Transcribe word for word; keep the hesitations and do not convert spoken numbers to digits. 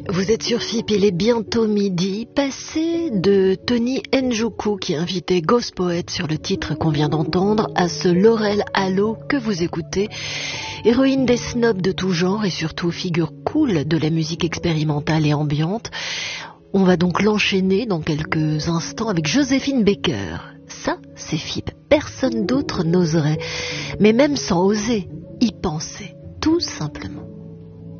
Vous êtes sur F I P, il est bientôt midi, passé de Tony Njoku qui invitait Ghost Poet sur le titre qu'on vient d'entendre à ce Laurel Allo que vous écoutez, héroïne des snobs de tout genre et surtout figure cool de la musique expérimentale et ambiante. On va donc l'enchaîner dans quelques instants avec Joséphine Baker. Ça, c'est F I P, personne d'autre n'oserait, mais même sans oser, y penser, tout simplement.